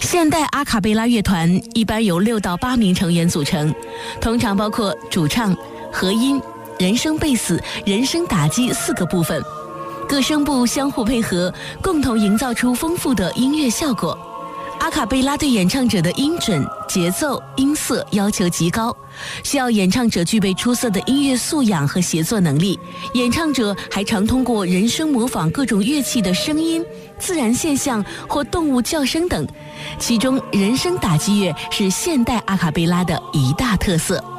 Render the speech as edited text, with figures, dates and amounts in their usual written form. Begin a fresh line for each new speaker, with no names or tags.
现代阿卡贝拉乐团一般由6到8名成员组成，通常包括主唱、和音、人声贝斯、人声打击4个部分，各声部相互配合，共同营造出丰富的音乐效果。阿卡贝拉对演唱者的音准、节奏、音色要求极高，需要演唱者具备出色的音乐素养和协作能力。演唱者还常通过人声模仿各种乐器的声音、自然现象或动物叫声等，其中人声打击乐是现代阿卡贝拉的一大特色。